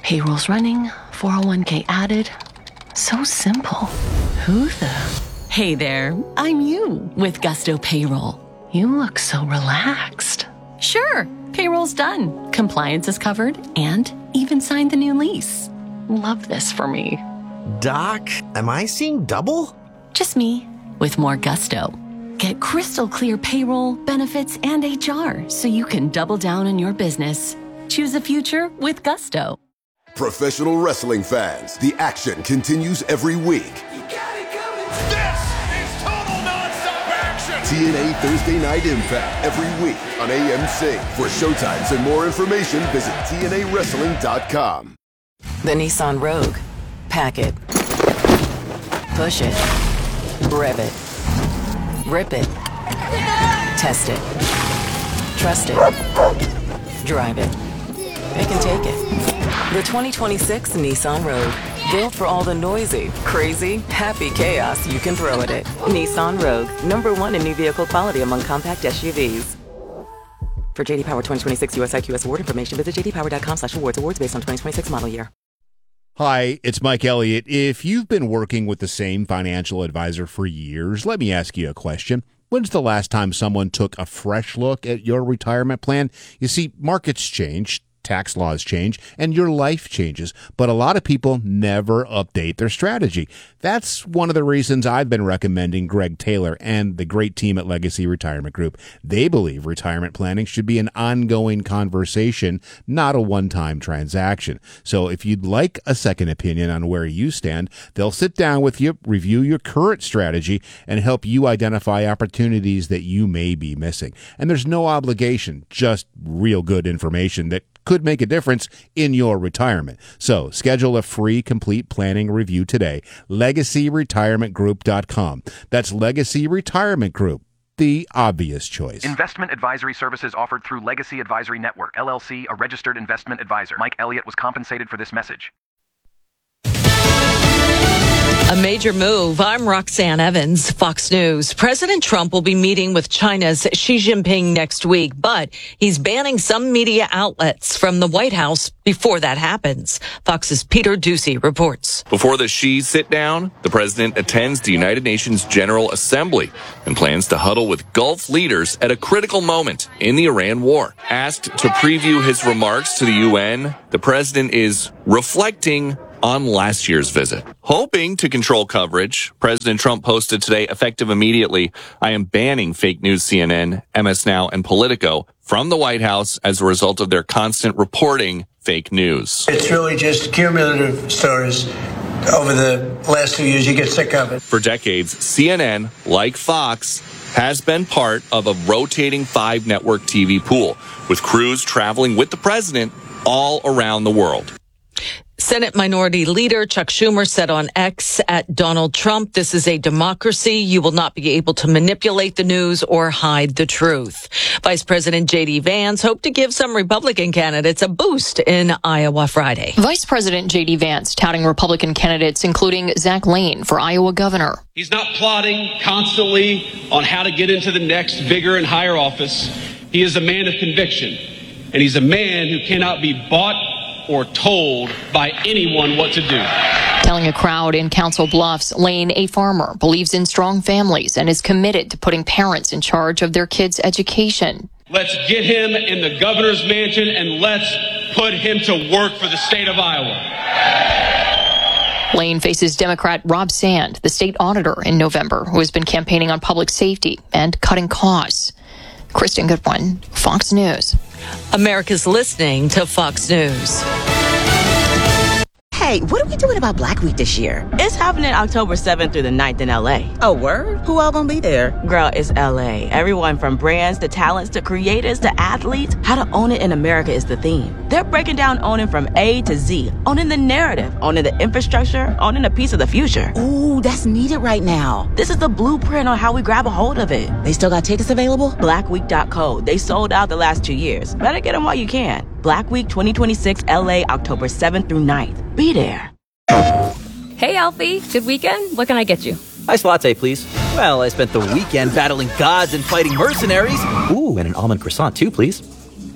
Payroll's running, 401k added. So simple. Who the? Hey there, I'm you with Gusto Payroll. You look so relaxed. Sure, payroll's done, compliance is covered, and even signed the new lease. Love this for me. Doc, am I seeing double? Just me, with more gusto. Get crystal clear payroll, benefits, and HR so you can double down on your business. Choose a future with Gusto. Professional wrestling fans, the action continues every week. This is total nonstop action! TNA Thursday Night Impact every week on AMC. For showtimes and more information, visit TNAWrestling.com. The Nissan Rogue. Pack it. Push it. Rev it. Rip it. Test it. Trust it. Drive it. It can take it. The 2026 Nissan Rogue. Built for all the noisy, crazy, happy chaos you can throw at it. Nissan Rogue. #1 in new vehicle quality among compact SUVs. For JD Power 2026 US IQS award information, visit jdpower.com/awards. Awards based on 2026 model year. Hi, it's Mike Elliott. If you've been working with the same financial advisor for years, let me ask you a question. When's the last time someone took a fresh look at your retirement plan? You see, markets change, tax laws change, and your life changes, but a lot of people never update their strategy. That's one of the reasons I've been recommending Greg Taylor and the great team at Legacy Retirement Group. They believe retirement planning should be an ongoing conversation, not a one-time transaction. So if you'd like a second opinion on where you stand, they'll sit down with you, review your current strategy, and help you identify opportunities that you may be missing. And there's no obligation, just real good information that could make a difference in your retirement. So schedule a free complete planning review today. LegacyRetirementGroup.com. That's Legacy Retirement Group, the obvious choice. Investment advisory services offered through Legacy Advisory Network, LLC, a registered investment advisor. Mike Elliott was compensated for this message. A major move. I'm Roxanne Evans, Fox News. President Trump will be meeting with China's Xi Jinping next week, but he's banning some media outlets from the White House before that happens. Fox's Peter Ducey reports. Before the Xi sit-down, the president attends the United Nations General Assembly and plans to huddle with Gulf leaders at a critical moment in the Iran war. Asked to preview his remarks to the UN, the president is reflecting on last year's visit. Hoping to control coverage, President Trump posted today, effective immediately, I am banning fake news CNN, MS Now, and Politico from the White House as a result of their constant reporting fake news. It's really just cumulative stories. Over the last 2 years, you get sick of it. For decades, CNN, like Fox, has been part of a rotating 5-network TV pool, with crews traveling with the president all around the world. Senate Minority Leader Chuck Schumer said on X at Donald Trump, "This is a democracy. You will not be able to manipulate the news or hide the truth." Vice President J.D. Vance hoped to give some Republican candidates a boost in Iowa Friday. Vice President J.D. Vance touting Republican candidates, including Zach Lane for Iowa governor. He's not plotting constantly on how to get into the next bigger and higher office. He is a man of conviction, and he's a man who cannot be bought or told by anyone what to do. Telling a crowd in Council Bluffs, Lane, a farmer, believes in strong families and is committed to putting parents in charge of their kids' education. Let's get him in the governor's mansion and let's put him to work for the state of Iowa. Lane faces Democrat Rob Sand, the state auditor, in November, who has been campaigning on public safety and cutting costs. Kristen Goodwin, Fox News. America's listening to Fox News. Hey, what are we doing about Black Week this year? It's happening October 7th through the 9th in LA. Oh, word? Who all gonna be there? Girl, it's LA. Everyone from brands to talents to creators to athletes. How to own it in America is the theme. They're breaking down owning from A to Z. Owning the narrative, owning the infrastructure, owning a piece of the future. Ooh, that's needed right now. This is the blueprint on how we grab a hold of it. They still got tickets available? Blackweek.co. They sold out the last 2 years. Better get them while you can. Black Week 2026 LA, October 7th through 9th. Be there. Hey, Alfie. Good weekend? What can I get you? Iced latte, please. Well, I spent the weekend battling gods and fighting mercenaries. Ooh, and an almond croissant, too, please.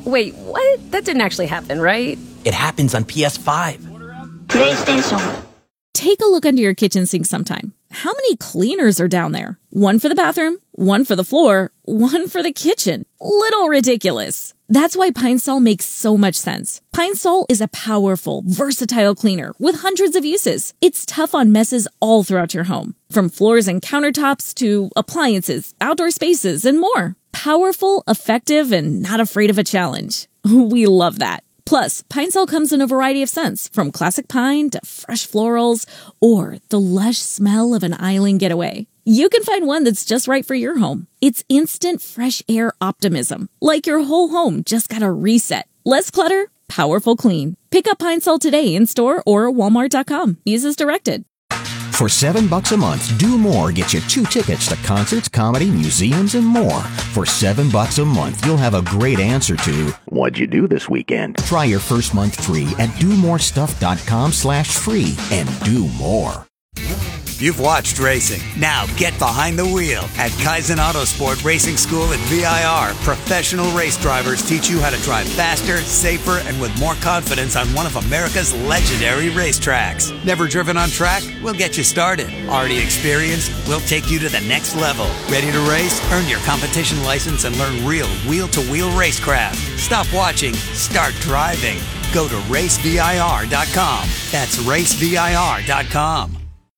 Wait, what? That didn't actually happen, right? It happens on PS5. PlayStation. Take a look under your kitchen sink sometime. How many cleaners are down there? One for the bathroom, one for the floor, one for the kitchen. Little ridiculous. That's why Pine Sol makes so much sense. Pine Sol is a powerful, versatile cleaner with hundreds of uses. It's tough on messes all throughout your home, from floors and countertops to appliances, outdoor spaces, and more. Powerful, effective, and not afraid of a challenge. We love that. Plus, Pine Sol comes in a variety of scents, from classic pine to fresh florals, or the lush smell of an island getaway. You can find one that's just right for your home. It's instant fresh air optimism, like your whole home just got a reset. Less clutter, powerful clean. Pick up Pine Sol today in store or Walmart.com. Use as directed. For $7 a month, Do More gets you 2 tickets to concerts, comedy, museums, and more. For $7 a month, you'll have a great answer to, what'd you do this weekend? Try your first month free at domorestuff.com/free and do more. You've watched racing. Now get behind the wheel at Kaizen Autosport Racing School at VIR. Professional race drivers teach you how to drive faster, safer, and with more confidence on one of America's legendary racetracks. Never driven on track? We'll get you started. Already experienced? We'll take you to the next level. Ready to race? Earn your competition license and learn real wheel-to-wheel racecraft. Stop watching. Start driving. Go to racevir.com. That's racevir.com.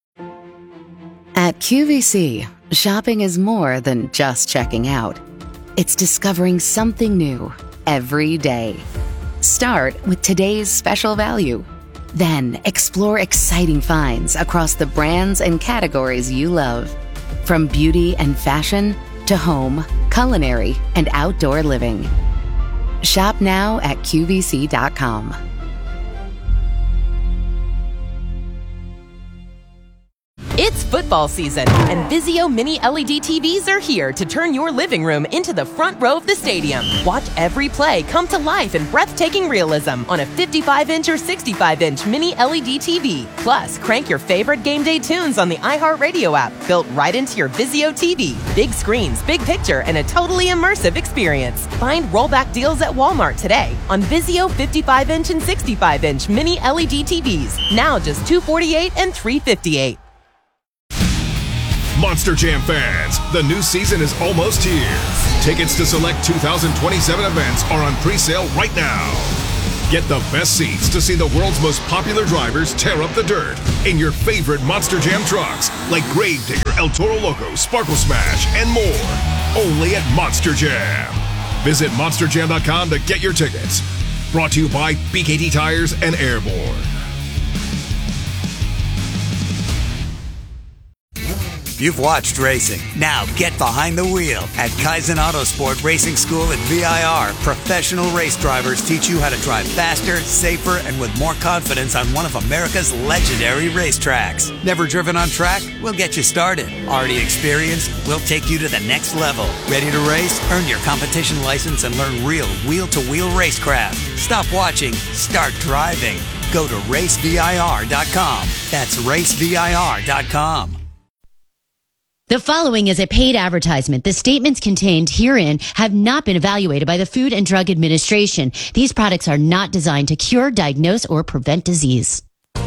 At QVC, shopping is more than just checking out. It's discovering something new every day. Start with today's special value. Then explore exciting finds across the brands and categories you love. From beauty and fashion to home, culinary, and outdoor living. Shop now at QVC.com. It's football season, and Vizio Mini LED TVs are here to turn your living room into the front row of the stadium. Watch every play come to life in breathtaking realism on a 55-inch or 65-inch Mini LED TV. Plus, crank your favorite game day tunes on the iHeartRadio app, built right into your Vizio TV. Big screens, big picture, and a totally immersive experience. Find rollback deals at Walmart today on Vizio 55-inch and 65-inch Mini LED TVs. Now just $248 and $358. Monster Jam fans, the new season is almost here. Tickets to select 2027 events are on pre-sale right now. Get the best seats to see the world's most popular drivers tear up the dirt in your favorite Monster Jam trucks, like Gravedigger, El Toro Loco, Sparkle Smash, and more. Only at Monster Jam. Visit monsterjam.com to get your tickets. Brought to you by BKT Tires and Airborne. You've watched racing. Now get behind the wheel at Kaizen Autosport Racing School at VIR. Professional race drivers teach you how to drive faster, safer, and with more confidence on one of America's legendary racetracks. Never driven on track? We'll get you started. Already experienced? We'll take you to the next level. Ready to race? Earn your competition license and learn real wheel-to-wheel racecraft. Stop watching. Start driving. Go to racevir.com. That's racevir.com. The following is a paid advertisement. The statements contained herein have not been evaluated by the Food and Drug Administration. These products are not designed to cure, diagnose, or prevent disease.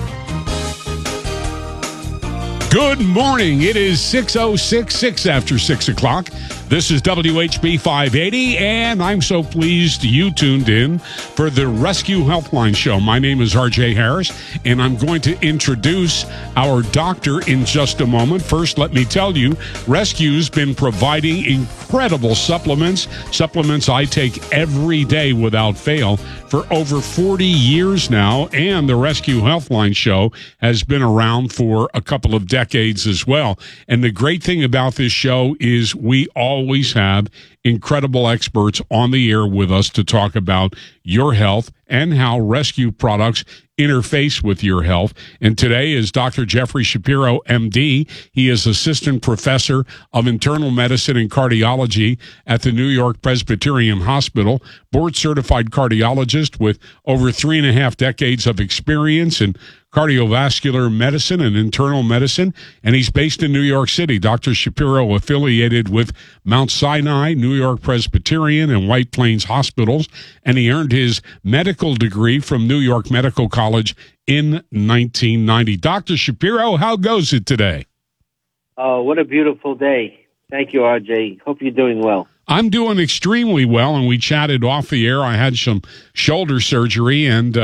Good morning. It is 6:06 after 6 o'clock. This is WHB 580, and I'm so pleased you tuned in for the Rescue Helpline Show. My name is RJ Harris, and I'm going to introduce our doctor in just a moment. First, let me tell you, Rescue's been providing incredible supplements I take every day without fail for over 40 years now, and the Rescue Helpline Show has been around for a couple of decades as well. And the great thing about this show is we always have incredible experts on the air with us to talk about your health and how Rescue products interface with your health. And today is Dr. Jeffrey Shapiro, MD. He is assistant professor of internal medicine and cardiology at the New York Presbyterian Hospital, board certified cardiologist with over 3.5 decades of experience in cardiovascular medicine and internal medicine, and he's based in New York City. Dr. Shapiro affiliated with Mount Sinai, New York Presbyterian, and White Plains Hospitals, and he earned his medical degree from New York Medical College in 1990. Dr. Shapiro, how goes it today? Oh, what a beautiful day. Thank you, RJ. Hope you're doing well. I'm doing extremely well, and we chatted off the air. I had some shoulder surgery, and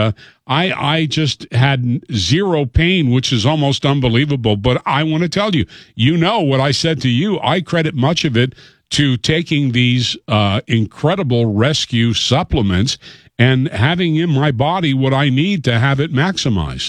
I just had zero pain, which is almost unbelievable. But I want to tell you, you know what I said to you. I credit much of it to taking these incredible rescue supplements and having in my body what I need to have it maximize.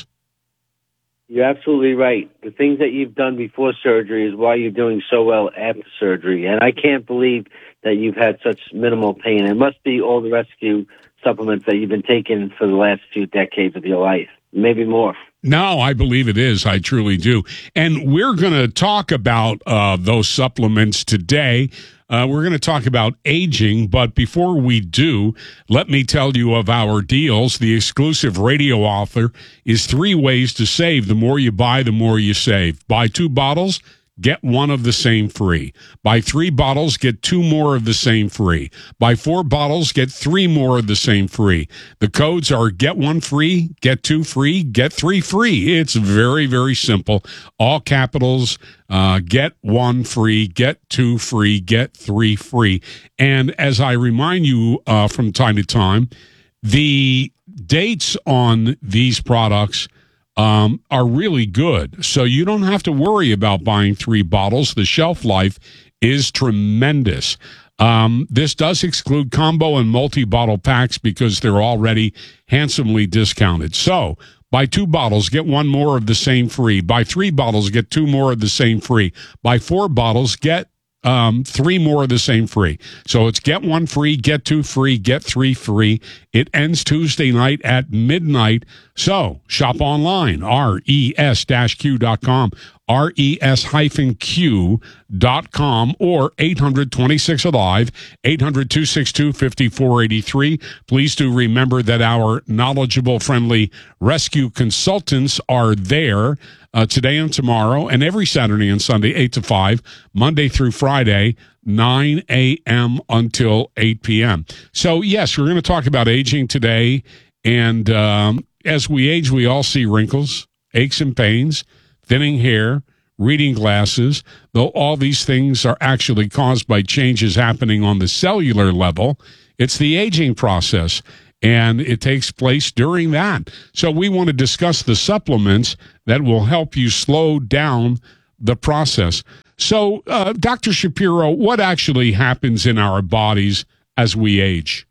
You're absolutely right. The things that you've done before surgery is why you're doing so well after surgery. And I can't believe that you've had such minimal pain. It must be all the rescue supplements that you've been taking for the last few decades of your life, maybe more. No, I believe it is. I truly do. And we're going to talk about those supplements today. We're going to talk about aging, but before we do, let me tell you of our deals. The exclusive radio offer is 3 ways to save. The more you buy, the more you save. Buy 2 bottles, get 1 of the same free. Buy 3 bottles, get 2 more of the same free. Buy 4 bottles, get 3 more of the same free. The codes are get 1 free, get 2 free, get 3 free. It's very, very simple. All capitals. Get 1 free, get 2 free, get 3 free. And as I remind you from time to time, the dates on these products are really good. So you don't have to worry about buying 3 bottles. The shelf life is tremendous. This does exclude combo and multi-bottle packs because they're already handsomely discounted. So buy 2 bottles, get 1 more of the same free. Buy 3 bottles, get 2 more of the same free. Buy 4 bottles, get 3 more of the same free. So it's get 1 free, get 2 free, get 3 free. It ends Tuesday night at midnight. So shop online, res-q.com, res-q.com, or 800-26-ALIVE, 800-262-5483. Please do remember that our knowledgeable, friendly rescue consultants are there today and tomorrow, and every Saturday and Sunday, 8 to 5, Monday through Friday, 9 a.m. until 8 p.m. So, yes, we're going to talk about aging today, and as we age, we all see wrinkles, aches and pains, thinning hair, reading glasses, though all these things are actually caused by changes happening on the cellular level. It's the aging process, and it takes place during that. So we want to discuss the supplements that will help you slow down the process. So, Dr. Shapiro, what actually happens in our bodies as we age?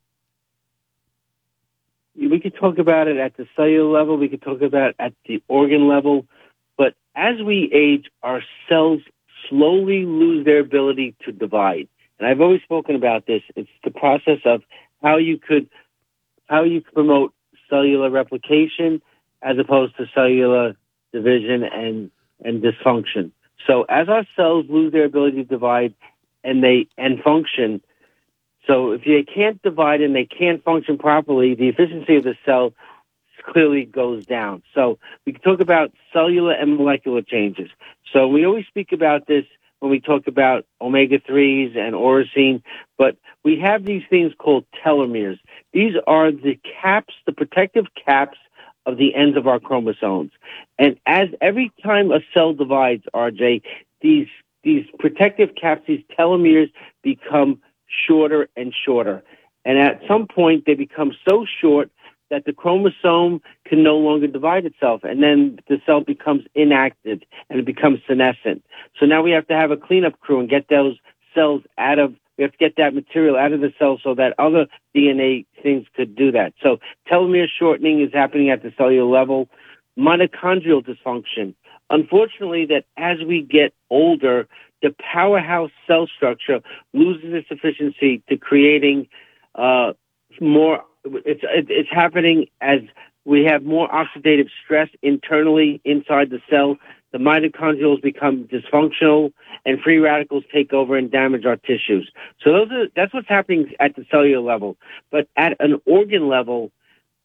We could talk about it at the cellular level. We could talk about it at the organ level. But as we age, our cells slowly lose their ability to divide. And I've always spoken about this. It's the process of how you promote cellular replication as opposed to cellular division and dysfunction. So as our cells lose their ability to divide and function, so if they can't divide and they can't function properly, the efficiency of the cell clearly goes down. So we can talk about cellular and molecular changes. So we always speak about this when we talk about omega-3s and orosine, but we have these things called telomeres. These are the caps, the protective caps of the ends of our chromosomes. And as every time a cell divides, RJ, these protective caps, these telomeres become shorter and shorter. And at some point, they become so short that the chromosome can no longer divide itself, and then the cell becomes inactive and it becomes senescent. So now we have to have a cleanup crew and get those cells we have to get that material out of the cell so that other DNA things could do that. So telomere shortening is happening at the cellular level. Mitochondrial dysfunction. Unfortunately, that as we get older, the powerhouse cell structure loses its efficiency to creating more. It's happening as we have more oxidative stress internally inside the cell. The mitochondrials become dysfunctional, and free radicals take over and damage our tissues. So that's what's happening at the cellular level. But at an organ level,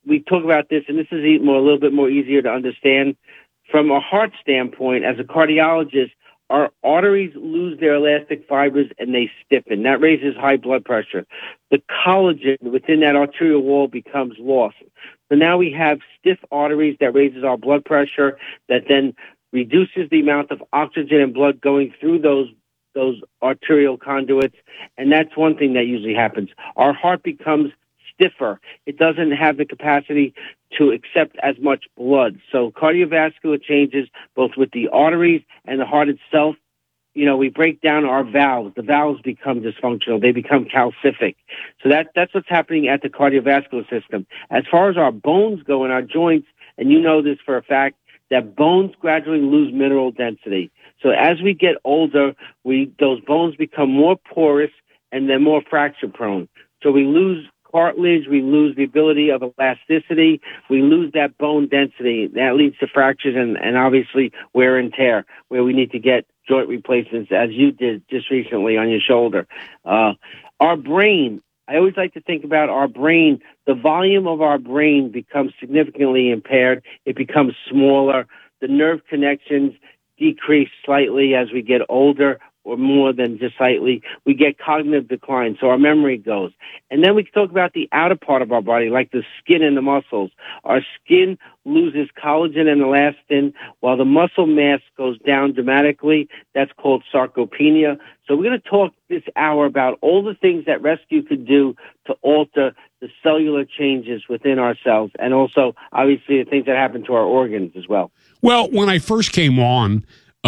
we talk about this, and this is a little bit more easier to understand. From a heart standpoint, as a cardiologist, our arteries lose their elastic fibers and they stiffen. That raises high blood pressure. The collagen within that arterial wall becomes lost. So now we have stiff arteries that raises our blood pressure, that then reduces the amount of oxygen and blood going through those arterial conduits. And that's one thing that usually happens. Our heart becomes stiffer. It doesn't have the capacity to accept as much blood. So cardiovascular changes, both with the arteries and the heart itself. We break down our valves. The valves become dysfunctional. They become calcific. So that's what's happening at the cardiovascular system. As far as our bones go and our joints, and you know this for a fact, that bones gradually lose mineral density. So as we get older, those bones become more porous and they're more fracture prone. So we lose cartilage, we lose the ability of elasticity, we lose that bone density. That leads to fractures and obviously wear and tear, where we need to get joint replacements, as you did just recently on your shoulder. Our brain, I always like to think about our brain. The volume of our brain becomes significantly impaired. It becomes smaller. The nerve connections decrease slightly as we get older, or more than just slightly. We get cognitive decline, so our memory goes. And then we can talk about the outer part of our body, like the skin and the muscles. Our skin loses collagen and elastin, while the muscle mass goes down dramatically. That's called sarcopenia. So we're going to talk this hour about all the things that Rescue could do to alter the cellular changes within our cells, and also, obviously, the things that happen to our organs as well. Well, when I first came on,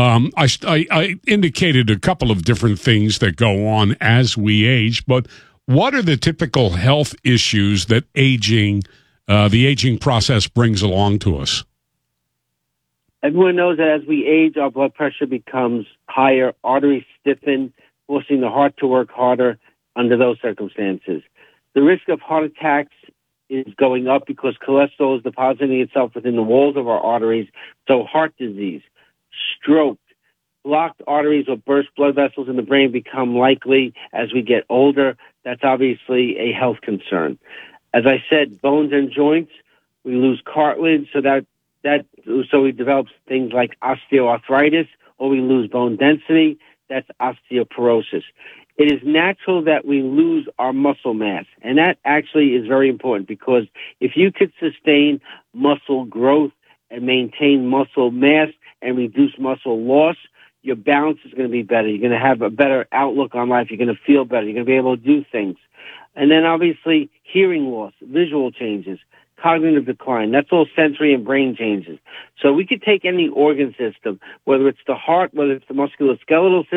I indicated a couple of different things that go on as we age, but what are the typical health issues that the aging process brings along to us? Everyone knows that as we age, our blood pressure becomes higher, arteries stiffen, forcing the heart to work harder under those circumstances. The risk of heart attacks is going up because cholesterol is depositing itself within the walls of our arteries. So heart disease, stroke, blocked arteries or burst blood vessels in the brain become likely as we get older. That's obviously a health concern. As I said, bones and joints, we lose cartilage, so we develop things like osteoarthritis, or we lose bone density. That's osteoporosis. It is natural that we lose our muscle mass, and that actually is very important, because if you could sustain muscle growth and maintain muscle mass and reduce muscle loss, your balance is going to be better. You're going to have a better outlook on life. You're going to feel better. You're going to be able to do things. And then obviously hearing loss, visual changes, cognitive decline. That's all sensory and brain changes. So we could take any organ system, whether it's the heart, whether it's the musculoskeletal system,